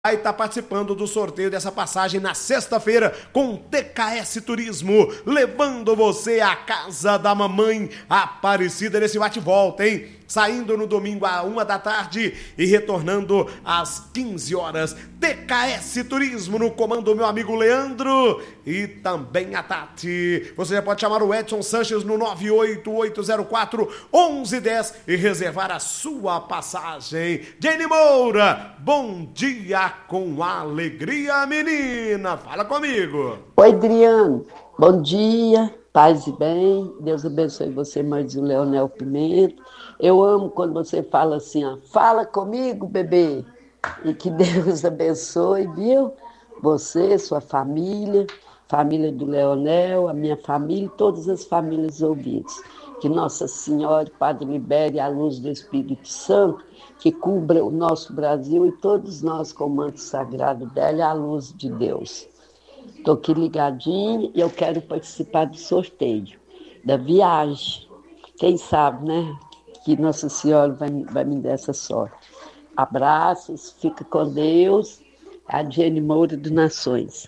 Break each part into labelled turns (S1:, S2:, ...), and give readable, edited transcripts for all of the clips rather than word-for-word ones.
S1: vai estar participando do sorteio dessa passagem na sexta-feira com TKS Turismo, levando você à casa da mamãe Aparecida nesse bate-volta, hein? Saindo no domingo à 1 da tarde e retornando às 15 horas. TKS Turismo no comando do meu amigo Leandro e também a Tati. Você já pode chamar o Edson Sanches no 98804-1110 e reservar a sua passagem. Jenny Moura, bom dia com alegria, menina. Fala comigo.
S2: Oi, Adriano. Bom dia, paz e bem. Deus abençoe você, mais o Leonel Pimenta. Eu amo quando você fala assim, ó, fala comigo, bebê. E que Deus abençoe, viu? Você, sua família, família do Leonel, a minha família e todas as famílias ouvintes. Que Nossa Senhora, Padre Libério, a luz do Espírito Santo, que cubra o nosso Brasil e todos nós com o manto sagrado dela e a luz de Deus. Estou aqui ligadinho e eu quero participar do sorteio, da viagem. Quem sabe, né? Que Nossa Senhora vai me dar essa sorte. Abraços, fica com Deus. A Jenny Moura do Nações.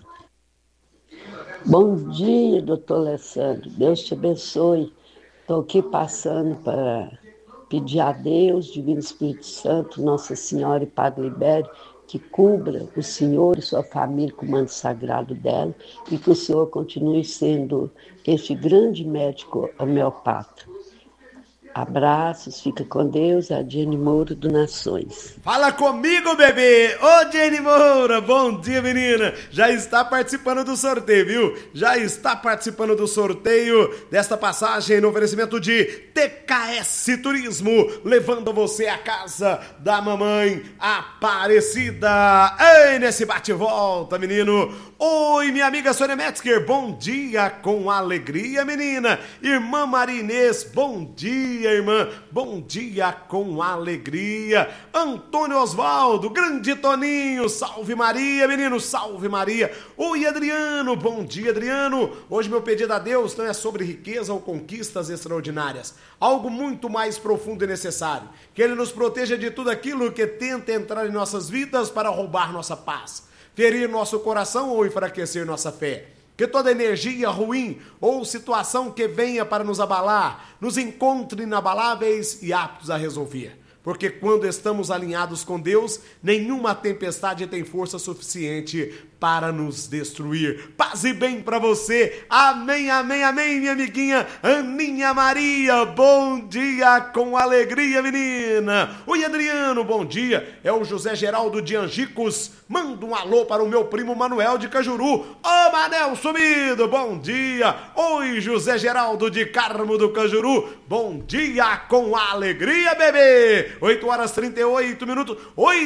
S2: Bom dia, doutor Alessandro. Deus te abençoe. Estou aqui passando para pedir a Deus, Divino Espírito Santo, Nossa Senhora e Padre Libério, que cubra o Senhor e sua família com o manto sagrado dela e que o Senhor continue sendo este grande médico homeopata. Abraços, fica com Deus, a Jenny Moura do Nações.
S1: Fala comigo, bebê! Ô, Jenny Moura, bom dia, menina! Já está participando do sorteio, viu? Já está participando do sorteio desta passagem no oferecimento de TKS Turismo, levando você à casa da mamãe Aparecida. Ei, nesse bate-volta, menino! Oi, minha amiga Sônia Metzger, bom dia com alegria, menina! Irmã Maria Inês, bom dia, irmã, bom dia com alegria. Antônio Osvaldo, grande Toninho, salve Maria, menino, salve Maria. Oi, Adriano, bom dia, Adriano. Hoje meu pedido a Deus não é sobre riqueza ou conquistas extraordinárias, algo muito mais profundo e necessário, que Ele nos proteja de tudo aquilo que tenta entrar em nossas vidas para roubar nossa paz, ferir nosso coração ou enfraquecer nossa fé. Que toda energia ruim ou situação que venha para nos abalar, nos encontre inabaláveis e aptos a resolver. Porque quando estamos alinhados com Deus, nenhuma tempestade tem força suficiente para nos destruir. Paz e bem para você. Amém, amém, amém, minha amiguinha Aninha Maria. Bom dia com alegria, menina. Oi, Adriano, bom dia. É o José Geraldo de Angicos. Manda um alô para o meu primo Manuel de Cajuru. Ô, Manel sumido, bom dia. Oi, José Geraldo de Carmo do Cajuru. Bom dia com alegria, bebê. 8 horas 38 minutos,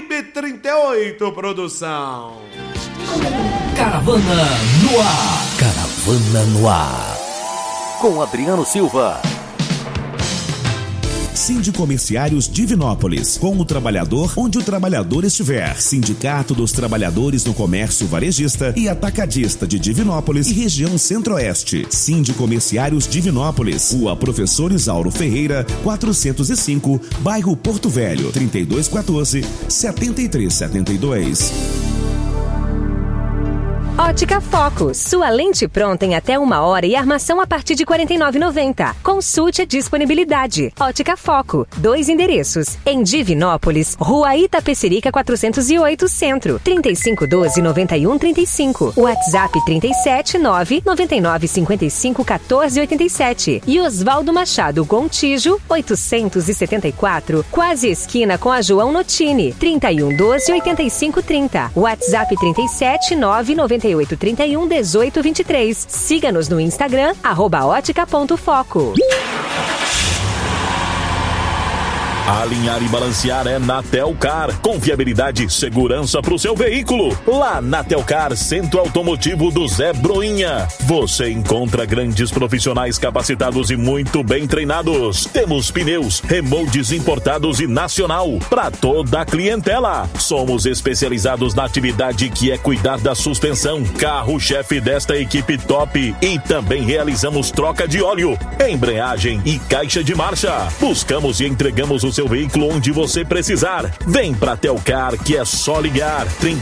S1: 8h38, produção.
S3: Caravana no ar. Caravana no ar. Com Adriano Silva. Sindicomerciários Divinópolis, com o trabalhador onde o trabalhador estiver. Sindicato dos Trabalhadores no Comércio Varejista e Atacadista de Divinópolis e região Centro-Oeste. Sindicomerciários Divinópolis, Rua Professor Isauro Ferreira, 405, bairro Porto Velho, 3214-7372.
S4: Ótica Foco, sua lente pronta em até 1 hora e armação a partir de R$ 49,90. Consulte a disponibilidade. Ótica Foco, 2 endereços. Em Divinópolis, Rua Itapecerica 408 Centro, 3512-9135. WhatsApp 379-9955-1487. E Osvaldo Machado Gontijo, 874, quase esquina com a João Notini, 3112-8530. WhatsApp 379-9831-1823. Siga-nos no Instagram, @ótica.foco.
S5: Alinhar e balancear é na Telcar. Confiabilidade e segurança para o seu veículo. Lá na Telcar, Centro Automotivo do Zé Broinha. Você encontra grandes profissionais capacitados e muito bem treinados. Temos pneus, remoldes importados e nacional para toda a clientela. Somos especializados na atividade que é cuidar da suspensão, carro-chefe desta equipe top. E também realizamos troca de óleo, embreagem e caixa de marcha. Buscamos e entregamos os seu veículo onde você precisar. Vem pra Telcar, que é só ligar.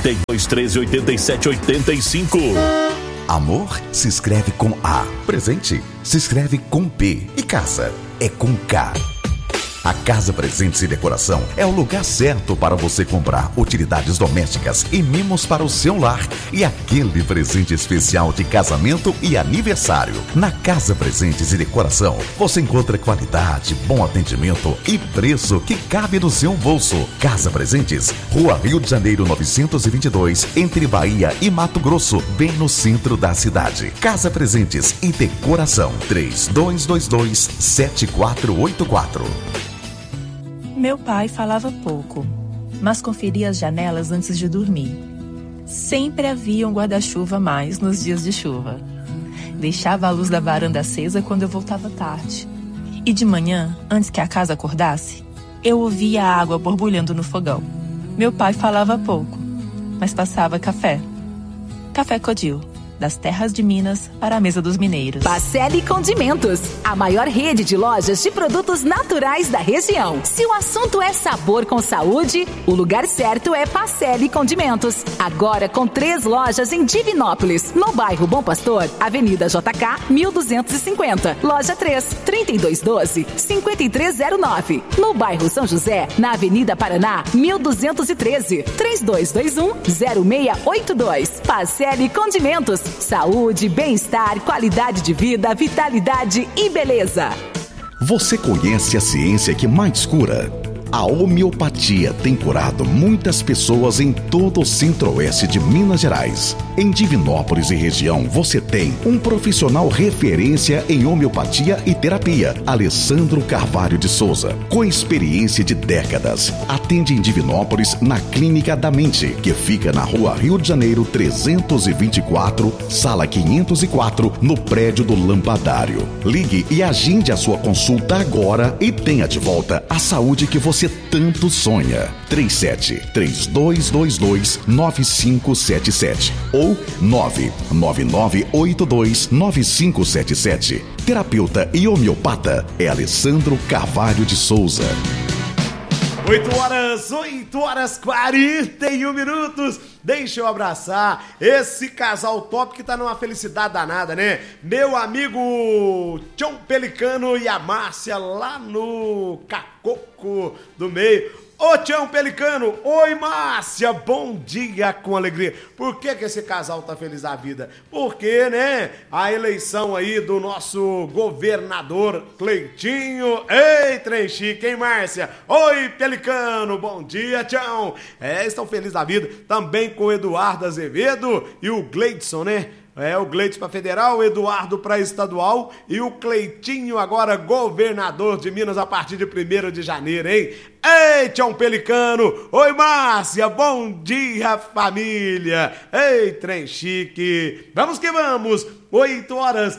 S5: 3213-8785.
S6: Amor se escreve com A. Presente se escreve com P. E casa é com K. A Casa Presentes e Decoração é o lugar certo para você comprar utilidades domésticas e mimos para o seu lar e aquele presente especial de casamento e aniversário. Na Casa Presentes e Decoração, você encontra qualidade, bom atendimento e preço que cabe no seu bolso. Casa Presentes, Rua Rio de Janeiro 922, entre Bahia e Mato Grosso, bem no centro da cidade. Casa Presentes e Decoração, 3222-7484.
S7: Meu pai falava pouco, mas conferia as janelas antes de dormir. Sempre havia um guarda-chuva a mais nos dias de chuva. Deixava a luz da varanda acesa quando eu voltava tarde. E de manhã, antes que a casa acordasse, eu ouvia a água borbulhando no fogão. Meu pai falava pouco, mas passava café. Café Codil. Das terras de Minas para a mesa dos mineiros.
S8: Pacelli Condimentos, a maior rede de lojas de produtos naturais da região. Se o assunto é sabor com saúde, o lugar certo é Pacelli Condimentos. Agora com 3 lojas em Divinópolis, no bairro Bom Pastor, Avenida JK 1250, loja 3, 3212-5309. No bairro São José, na Avenida Paraná 1213, 3221-0682. Pacelli Condimentos. Saúde, bem-estar, qualidade de vida, vitalidade e beleza.
S6: Você conhece a ciência que mais cura? A homeopatia tem curado muitas pessoas em todo o centro-oeste de Minas Gerais. Em Divinópolis e região, você tem um profissional referência em homeopatia e terapia, Alessandro Carvalho de Souza, com experiência de décadas. Atende em Divinópolis na Clínica da Mente, que fica na Rua Rio de Janeiro 324, sala 504, no prédio do Lampadário. Ligue e agende a sua consulta agora e tenha de volta a saúde que você tanto sonha. 37-3222-9577 ou 99982-9577. Terapeuta e homeopata é Alessandro Carvalho de Souza.
S1: 8 horas 41 minutos. Deixa eu abraçar esse casal top que tá numa felicidade danada, né? Meu amigo Tião Pelicano e a Márcia lá no Cacoco do Meio. Ô Tião Pelicano, oi Márcia, bom dia com alegria. Por que esse casal tá feliz da vida? Porque, né, a eleição aí do nosso governador Cleitinho. Ei, trem chique, hein Márcia? Oi Pelicano, bom dia Tião. Estão felizes da vida. Também com o Eduardo Azevedo e o Gleidson, né? O Gleidson para federal, o Eduardo para estadual e o Cleitinho agora governador de Minas a partir de 1º de janeiro, hein? Ei, Tião Pelicano! Oi, Márcia! Bom dia, família! Ei, trem chique! Vamos que vamos! 8 horas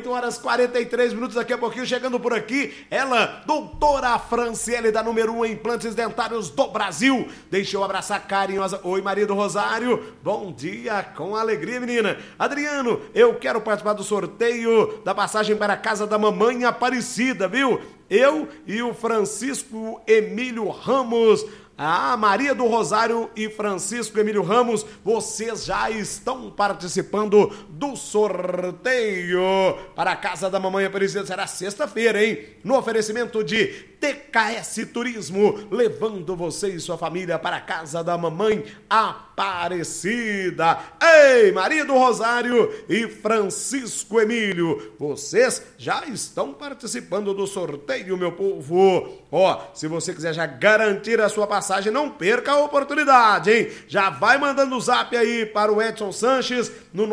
S1: 43 minutos, daqui a pouquinho chegando por aqui, ela, doutora Franciele, da número 1 em implantes dentários do Brasil. Deixa eu abraçar carinhosa. Oi, Maria do Rosário, bom dia, com alegria, menina. Adriano, eu quero participar do sorteio da passagem para a casa da mamãe Aparecida, viu? Eu e o Francisco Emílio Ramos, a Maria do Rosário e Francisco Emílio Ramos, vocês já estão participando do sorteio para a casa da mamãe Aparecida. Será sexta-feira, hein? No oferecimento de TKS Turismo, levando você e sua família para a casa da mamãe Aparecida. Ei, Maria do Rosário e Francisco Emílio, vocês já estão participando do sorteio, meu povo. Se você quiser já garantir a sua passagem, não perca a oportunidade, hein? Já vai mandando o zap aí para o Edson Sanches no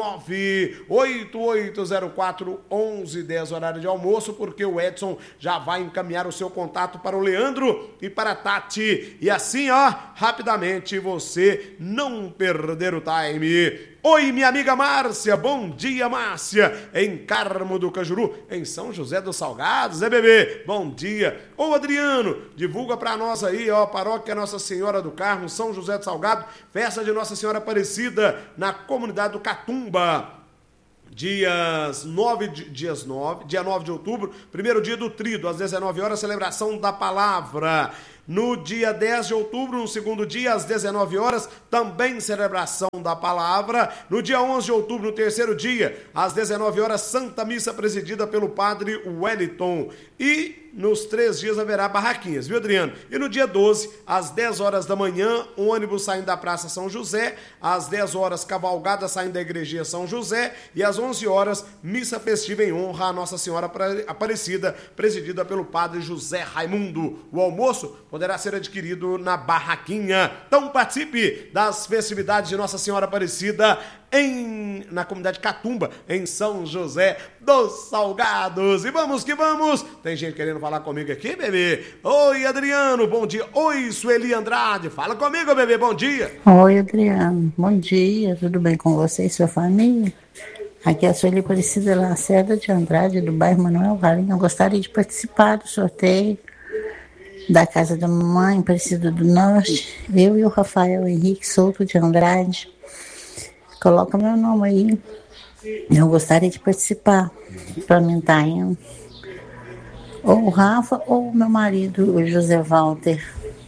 S1: 988041110, horário de almoço, porque o Edson já vai encaminhar o seu contato para o Leandro e para a Tati. E assim, rapidamente você não perder o time. Oi, minha amiga Márcia, bom dia, Márcia, em Carmo do Cajuru, em São José dos Salgados, bebê? Bom dia. Ô, Adriano, divulga pra nós aí, paróquia Nossa Senhora do Carmo, São José dos Salgados, festa de Nossa Senhora Aparecida, na comunidade do Catumba. Dia 9 de outubro, primeiro dia do Tríduo, às 19 horas, celebração da palavra. No dia 10 de outubro, no segundo dia, às 19 horas, também celebração da palavra. No dia 11 de outubro, no terceiro dia, às 19 horas, Santa Missa presidida pelo padre Wellington. E nos 3 dias haverá barraquinhas, viu, Adriano? E no dia 12, às 10 horas da manhã, ônibus saindo da Praça São José, às 10 horas, cavalgada saindo da Igreja São José, e às 11 horas, missa festiva em honra à Nossa Senhora Aparecida, presidida pelo padre José Raimundo. O almoço poderá ser adquirido na barraquinha. Então participe das festividades de Nossa Senhora Aparecida na comunidade Catumba, em São José dos Salgados. E vamos que vamos! Tem gente querendo falar comigo aqui, bebê. Oi, Adriano, bom dia. Oi, Sueli Andrade, fala comigo, bebê, bom dia.
S9: Oi, Adriano, bom dia, tudo bem com você e sua família? Aqui é a Sueli Aparecida Lacerda de Andrade, do bairro Manuel Varinho. Eu gostaria de participar do sorteio da Casa da Mamãe, Aparecida do Norte. Eu e o Rafael Henrique Souto de Andrade. Coloca meu nome aí. Eu gostaria de participar. Para mim tá indo. Ou o Rafa ou o meu marido, o José Walter.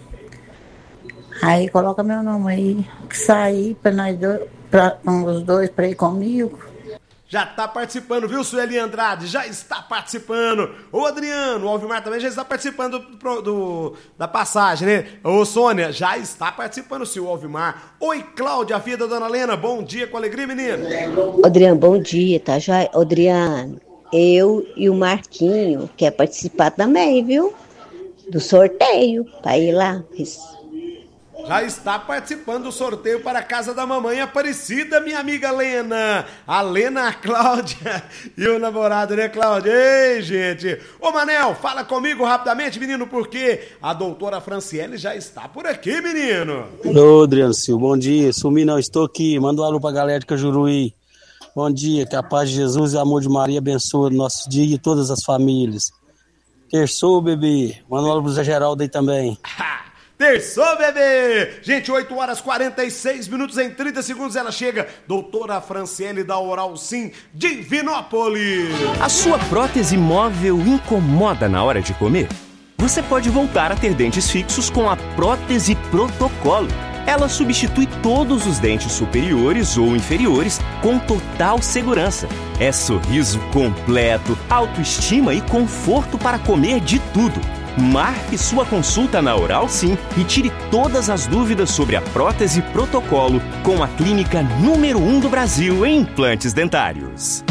S9: Aí coloca meu nome aí. Que sair para nós dois, para os dois, para ir comigo.
S1: Já está participando, viu, Sueli Andrade? Já está participando. O Adriano, o Alvimar também já está participando da passagem, né? Ô, Sônia, já está participando, sim, o Alvimar. Oi, Cláudia, a filha da Dona Lena. Bom dia, com alegria, menino.
S10: Adriano, bom dia, tá joia? Adriano, eu e o Marquinho quer participar também, viu? Do sorteio, para ir lá.
S1: Já está participando do sorteio para a Casa da Mamãe Aparecida, minha amiga Lena. A Lena, a Cláudia e o namorado, né, Cláudia? Ei, gente. Ô, Manel, fala comigo rapidamente, menino, porque a doutora Franciele já está por aqui, menino.
S11: Ô, Adriano Silva, bom dia. Sumi não, estou aqui. Manda um alô para a galera de Cajuruí. Bom dia, que a paz de Jesus e o amor de Maria abençoe o nosso dia e todas as famílias. Terçou, bebê. Manda um alô pro Zé Geraldo aí também.
S1: Terçou, bebê! Gente, 8 horas 46 minutos, em 30 segundos ela chega. Doutora Franciele da Oral Sim, Divinópolis.
S12: A sua prótese móvel incomoda na hora de comer? Você pode voltar a ter dentes fixos com a prótese Protocolo. Ela substitui todos os dentes superiores ou inferiores com total segurança. É sorriso completo, autoestima e conforto para comer de tudo. Marque sua consulta na Oral Sim e tire todas as dúvidas sobre a prótese Protocolo com a clínica número 1 do Brasil em implantes dentários.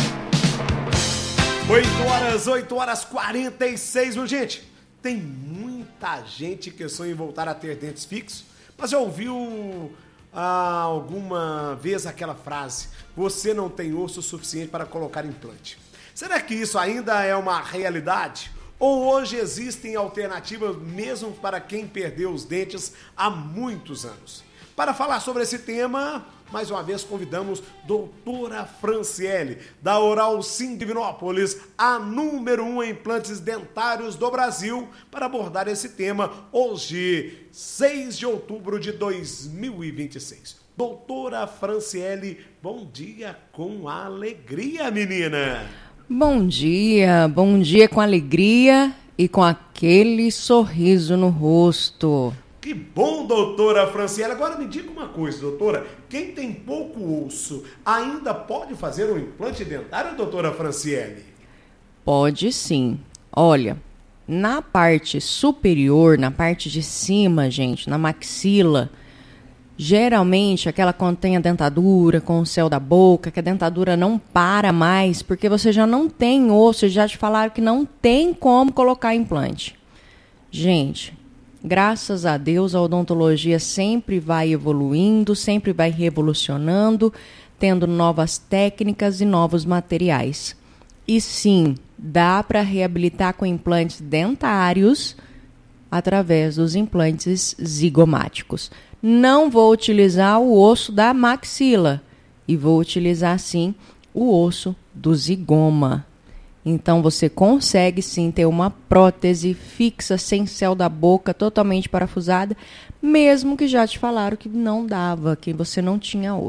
S1: 8 horas 46, viu, gente? Tem muita gente que sonha em voltar a ter dentes fixos, mas já ouviu alguma vez aquela frase: você não tem osso suficiente para colocar implante? Será que isso ainda é uma realidade? Ou hoje existem alternativas mesmo para quem perdeu os dentes há muitos anos? Para falar sobre esse tema, mais uma vez convidamos doutora Franciele, da Oral Sim Divinópolis, a número 1 em implantes dentários do Brasil, para abordar esse tema hoje, 6 de outubro de 2026. Doutora Franciele, bom dia com alegria, menina!
S13: Bom dia com alegria e com aquele sorriso no rosto.
S1: Que bom, doutora Franciele. Agora me diga uma coisa, doutora. Quem tem pouco osso ainda pode fazer um implante dentário, doutora Franciele?
S13: Pode sim. Olha, na parte superior, na parte de cima, gente, na maxila, geralmente aquela contém a dentadura com o céu da boca, que a dentadura não para mais, porque você já não tem osso, já te falaram que não tem como colocar implante. Gente, graças a Deus a odontologia sempre vai evoluindo, sempre vai revolucionando, tendo novas técnicas e novos materiais. E sim, dá para reabilitar com implantes dentários através dos implantes zigomáticos. Não vou utilizar o osso da maxila e vou utilizar, sim, o osso do zigoma. Então, você consegue, sim, ter uma prótese fixa, sem céu da boca, totalmente parafusada, mesmo que já te falaram que não dava, que você não tinha osso.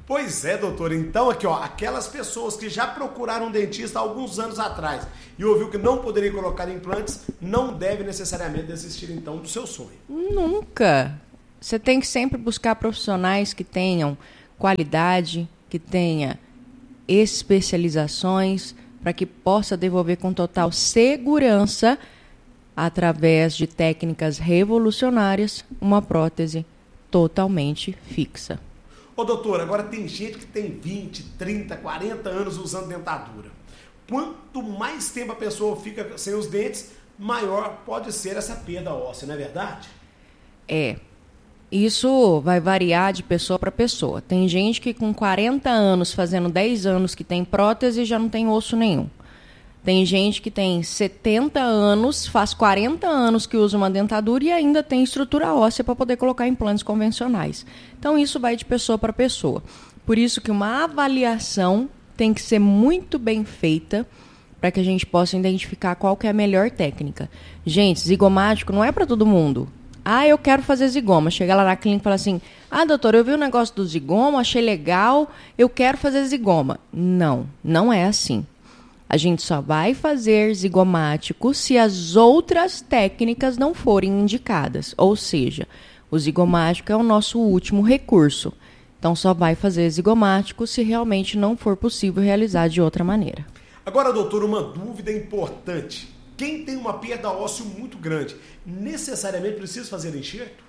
S1: Pois é, doutor. Então, aqui, ó, aquelas pessoas que já procuraram um dentista há alguns anos atrás e ouviu que não poderia colocar implantes, não deve necessariamente desistir, então, do seu sonho.
S13: Nunca. Você tem que sempre buscar profissionais que tenham qualidade, que tenha especializações, para que possa devolver com total segurança, através de técnicas revolucionárias, uma prótese totalmente fixa.
S1: Ô doutor, agora tem gente que tem 20, 30, 40 anos usando dentadura. Quanto mais tempo a pessoa fica sem os dentes, maior pode ser essa perda óssea, não é verdade?
S13: É. Isso vai variar de pessoa para pessoa. Tem gente que com 40 anos, fazendo 10 anos que tem prótese, já não tem osso nenhum. Tem gente que tem 70 anos, faz 40 anos que usa uma dentadura e ainda tem estrutura óssea para poder colocar implantes convencionais. Então, isso vai de pessoa para pessoa. Por isso que uma avaliação tem que ser muito bem feita para que a gente possa identificar qual que é a melhor técnica. Gente, zigomático não é para todo mundo. Ah, eu quero fazer zigoma. Chega lá na clínica e fala assim, doutor, eu vi o negócio do zigoma, achei legal, eu quero fazer zigoma. Não, não é assim. A gente só vai fazer zigomático se as outras técnicas não forem indicadas. Ou seja, o zigomático é o nosso último recurso. Então, só vai fazer zigomático se realmente não for possível realizar de outra maneira.
S1: Agora, doutor, uma dúvida importante. Quem tem uma perda óssea muito grande, necessariamente precisa fazer enxerto?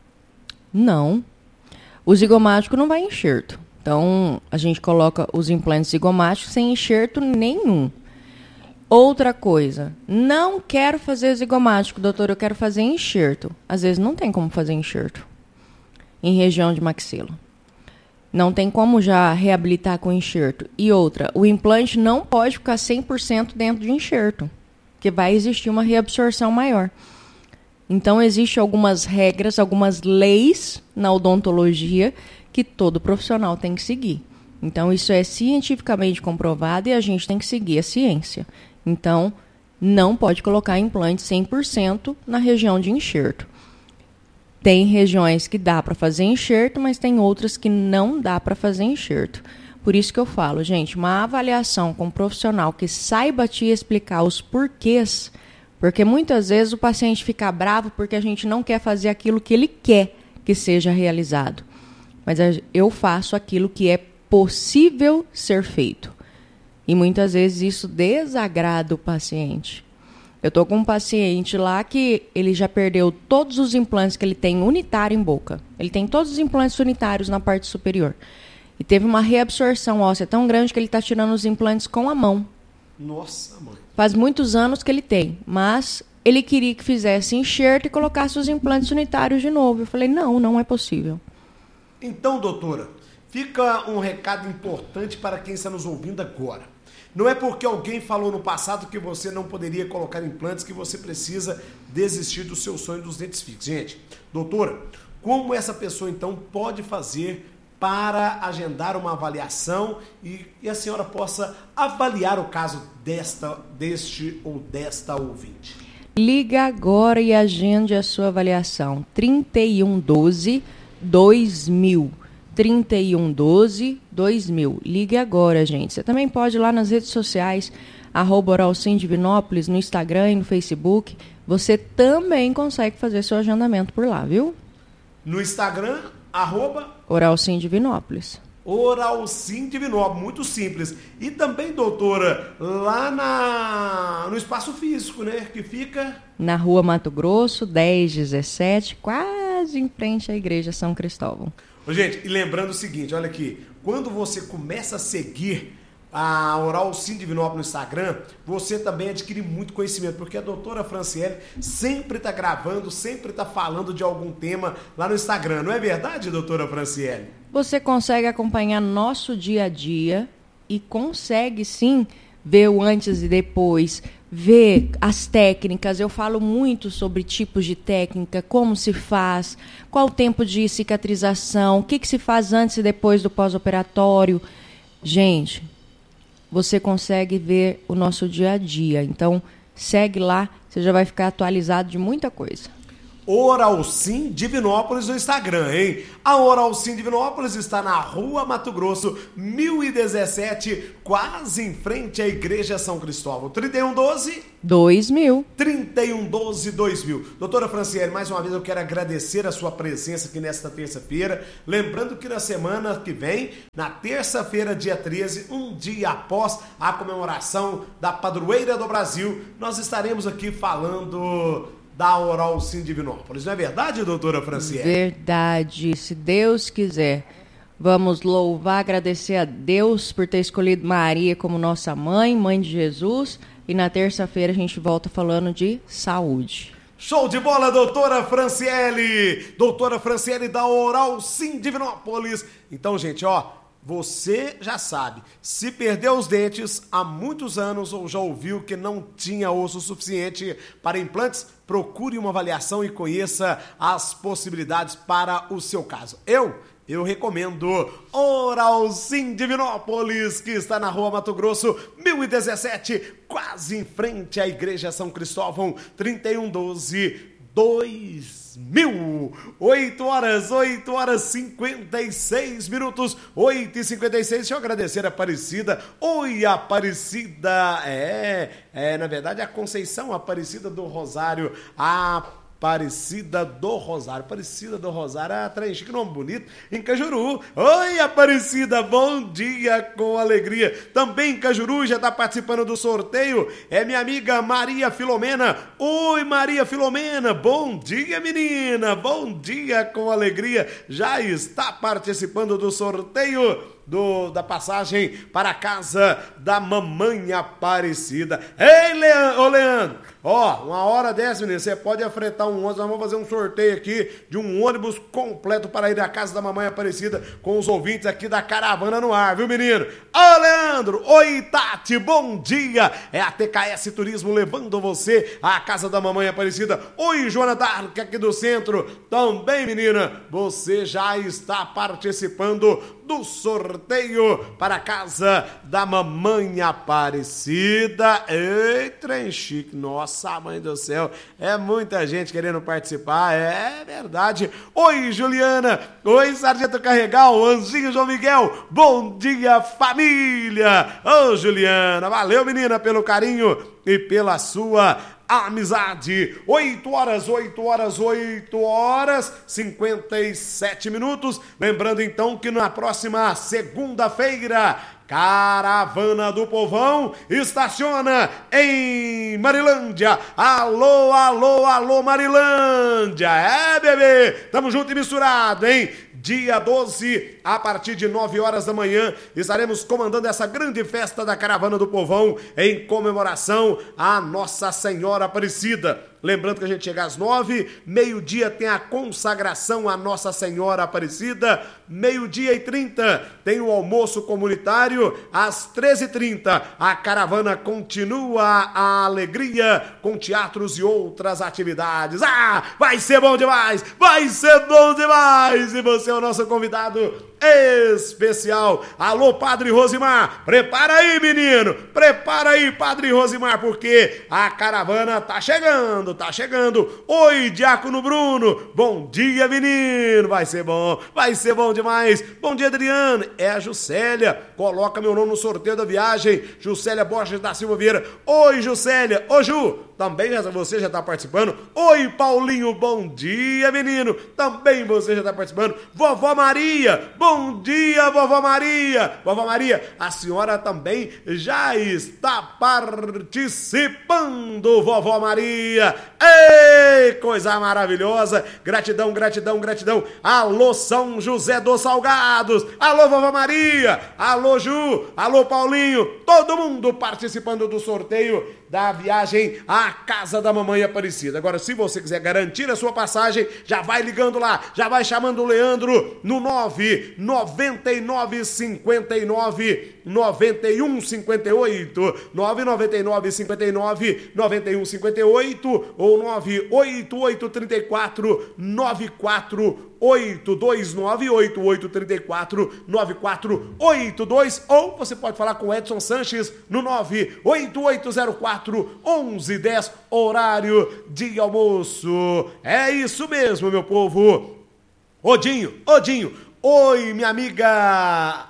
S13: Não. O zigomático não vai enxerto. Então, a gente coloca os implantes zigomáticos sem enxerto nenhum. Outra coisa, não quero fazer zigomático, doutor, eu quero fazer enxerto. Às vezes não tem como fazer enxerto em região de maxila. Não tem como já reabilitar com enxerto. E outra, o implante não pode ficar 100% dentro de enxerto, porque vai existir uma reabsorção maior. Então, existem algumas regras, algumas leis na odontologia que todo profissional tem que seguir. Então, isso é cientificamente comprovado e a gente tem que seguir a ciência. Então, não pode colocar implante 100% na região de enxerto. Tem regiões que dá para fazer enxerto, mas tem outras que não dá para fazer enxerto. Por isso que eu falo, gente, uma avaliação com um profissional que saiba te explicar os porquês, porque muitas vezes o paciente fica bravo porque a gente não quer fazer aquilo que ele quer que seja realizado. Mas eu faço aquilo que é possível ser feito. E muitas vezes isso desagrada o paciente. Eu estou com um paciente lá que ele já perdeu todos os implantes que ele tem unitário em boca. Ele tem todos os implantes unitários na parte superior. E teve uma reabsorção óssea tão grande que ele está tirando os implantes com a mão.
S1: Nossa, mãe.
S13: Faz muitos anos que ele tem, mas ele queria que fizesse enxerto e colocasse os implantes unitários de novo. Eu falei, não é possível.
S1: Então, doutora, fica um recado importante para quem está nos ouvindo agora. Não é porque alguém falou no passado que você não poderia colocar implantes que você precisa desistir do seu sonho dos dentes fixos. Gente, doutora, como essa pessoa então pode fazer para agendar uma avaliação e a senhora possa avaliar o caso deste ou desta ouvinte?
S13: Liga agora e agende a sua avaliação. 3112-2000. 3112-2000. Ligue agora, gente. Você também pode ir lá nas redes sociais, @Oralcim Divinópolis, no Instagram e no Facebook. Você também consegue fazer seu agendamento por lá, viu?
S1: No Instagram,
S13: Oralcim Divinópolis.
S1: Oralcim Divinópolis, muito simples. E também, doutora, lá no espaço físico, né? Que fica
S13: na Rua Mato Grosso, 1017, quase em frente à Igreja São Cristóvão.
S1: Gente, e lembrando o seguinte, olha aqui, quando você começa a seguir a Oralcim Divinópolis no Instagram, você também adquire muito conhecimento, porque a doutora Franciele sempre está gravando, sempre está falando de algum tema lá no Instagram, não é verdade, doutora Franciele?
S13: Você consegue acompanhar nosso dia a dia e consegue sim ver o antes e depois, ver as técnicas. Eu falo muito sobre tipos de técnica, como se faz, qual o tempo de cicatrização, o que se faz antes e depois do pós-operatório. Gente, você consegue ver o nosso dia a dia. Então, segue lá, você já vai ficar atualizado de muita coisa.
S1: Oral Sim Divinópolis no Instagram, hein? A Oral Sim Divinópolis está na Rua Mato Grosso, 1017, quase em frente à Igreja São Cristóvão. 3112-2000. 3112-2000. Doutora Franciele, mais uma vez eu quero agradecer a sua presença aqui nesta terça-feira. Lembrando que na semana que vem, na terça-feira, dia 13, um dia após a comemoração da Padroeira do Brasil, nós estaremos aqui falando da Oral Sim Divinópolis. Não é verdade, doutora Franciele?
S13: Verdade, se Deus quiser. Vamos louvar, agradecer a Deus por ter escolhido Maria como nossa mãe, mãe de Jesus. E na terça-feira a gente volta falando de saúde.
S1: Show de bola, doutora Franciele! Doutora Franciele da Oral Sim Divinópolis. Então, gente, você já sabe, se perdeu os dentes há muitos anos ou já ouviu que não tinha osso suficiente para implantes, procure uma avaliação e conheça as possibilidades para o seu caso. Eu recomendo Oral Sim Divinópolis, que está na Rua Mato Grosso, 1017, quase em frente à Igreja São Cristóvão, 3112-2000. 8 horas 56 minutos, 8h56. Deixa eu agradecer a Aparecida. Oi, Aparecida. Na verdade, a Conceição Aparecida do Rosário. Aparecida do Rosário. Trem chique, nome bonito, em Cajuru. Oi, Aparecida, bom dia com alegria. Também em Cajuru já está participando do sorteio. É minha amiga Maria Filomena. Oi, Maria Filomena, bom dia, menina. Bom dia com alegria. Já está participando do sorteio da passagem para a casa da mamãe Aparecida. Ei, Leandro, 1h10, menino, você pode afretar um ônibus, nós vamos fazer um sorteio aqui de um ônibus completo para ir à casa da mamãe Aparecida com os ouvintes aqui da Caravana no Ar, viu, menino? Ô, Leandro, oi, Tati, bom dia, é a TKS Turismo levando você à casa da mamãe Aparecida. Oi, Joana Dark, aqui do centro, também, menina, você já está participando do sorteio para a casa da mamãe Aparecida. Ei, trem chique, nossa, mãe do céu, é muita gente querendo participar, é verdade. Oi, Juliana, oi, Sargento Carregal, Anjinho João Miguel, bom dia, família. Ô, Juliana, valeu, menina, pelo carinho e pela sua amizade. 8 horas 57 minutos. Lembrando então que na próxima segunda-feira, Caravana do Povão estaciona em Marilândia. Alô, Marilândia. É, bebê, tamo junto e misturado, hein? Dia 12, a partir de 9 horas da manhã, estaremos comandando essa grande festa da Caravana do Povão em comemoração à Nossa Senhora Aparecida. Lembrando que a gente chega às 9, meio-dia tem a consagração à Nossa Senhora Aparecida, 12h30 tem o almoço comunitário, às 13h30 a caravana continua a alegria com teatros e outras atividades. Vai ser bom demais! E você é o nosso convidado especial. Alô, Padre Rosimar, prepara aí, menino, prepara aí, Padre Rosimar, porque a caravana tá chegando. Oi, Diácono Bruno, bom dia, menino, vai ser bom demais. Bom dia, Adriano, é a Juscelia, coloca meu nome no sorteio da viagem, Juscelia Borges da Silva Vieira. Oi, Juscelia, ô Ju, também você já está participando. Oi, Paulinho, bom dia, menino, também você já está participando. Vovó Maria, bom dia, Vovó Maria. Vovó Maria, a senhora também já está participando, Vovó Maria. Ei, coisa maravilhosa. Gratidão. Alô, São José dos Salgados. Alô, Vovó Maria. Alô, Ju. Alô, Paulinho. Todo mundo participando do sorteio da viagem à casa da mamãe Aparecida. Agora, se você quiser garantir a sua passagem, já vai ligando lá, já vai chamando o Leandro no 999599158, 999599158 ou 9883494 98298-834-9482, ou você pode falar com o Edson Sanches no 98804-1110, horário de almoço. É isso mesmo, meu povo. Odinho, oi, minha amiga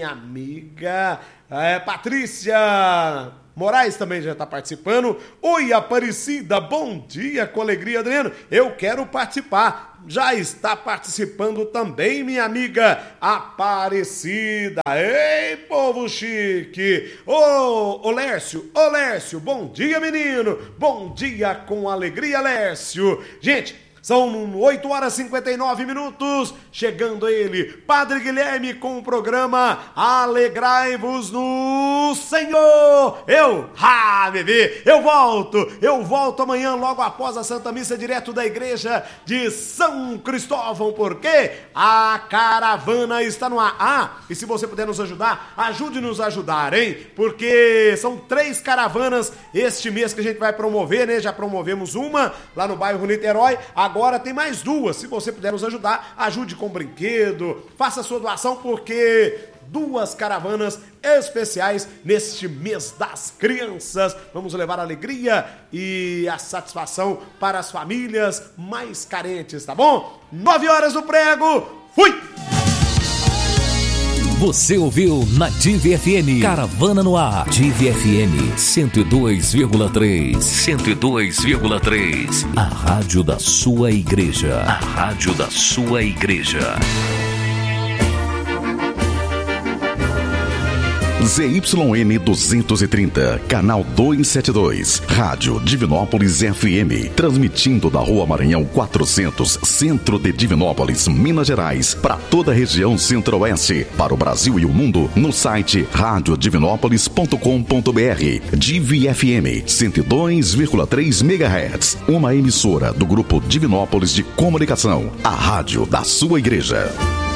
S1: Patrícia Moraes também já está participando. Oi, Aparecida, bom dia, com alegria, Adriano, eu quero participar. Já está participando também, minha amiga Aparecida. Ei, povo chique. Ô, Lércio, bom dia, menino. Bom dia com alegria, Lércio. Gente, são 8 horas e 59 minutos, chegando ele, Padre Guilherme, com o programa Alegrai-vos no Senhor. Bebê, eu volto amanhã logo após a Santa Missa, direto da igreja de São Cristóvão, porque a caravana está no ar. E se você puder nos ajudar, ajude-nos a ajudar, hein? Porque são 3 caravanas este mês que a gente vai promover, né? Já promovemos uma lá no bairro Niterói, agora tem mais 2. Se você puder nos ajudar, ajude com brinquedo, faça a sua doação, porque 2 caravanas especiais neste mês das crianças. Vamos levar a alegria e a satisfação para as famílias mais carentes, tá bom? 9 horas do prego, fui!
S14: Você ouviu na Div FM, Caravana no Ar. Div FM 102,3. 102,3. A rádio da sua igreja. A rádio da sua igreja.
S6: ZYN 230, canal 272, Rádio Divinópolis FM, transmitindo da Rua Maranhão 400, centro de Divinópolis, Minas Gerais, para toda a região centro-oeste, para o Brasil e o mundo, no site radiodivinópolis.com.br. Div FM 102,3 MHz, uma emissora do Grupo Divinópolis de Comunicação, a rádio da sua igreja.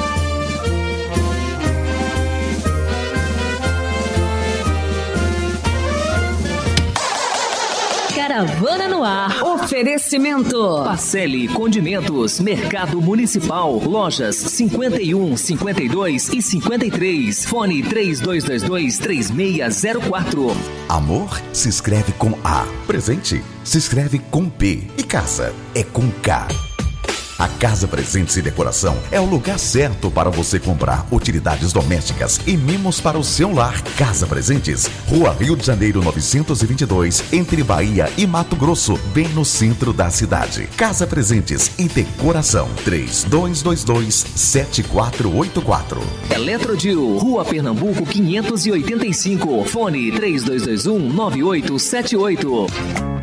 S8: Caravana no Ar. Oferecimento.
S14: Pacelli Condimentos, Mercado Municipal, lojas 51, 52 e 53. Fone 3222-3604.
S6: Amor se escreve com A. Presente se escreve com P. E casa é com K. A Casa Presentes e Decoração é o lugar certo para você comprar utilidades domésticas e mimos para o seu lar. Casa Presentes, Rua Rio de Janeiro 922, entre Bahia e Mato Grosso, bem no centro da cidade. Casa Presentes e Decoração, 3222-7484.
S14: Eletrodil, Rua Pernambuco 585, fone 3221-9878.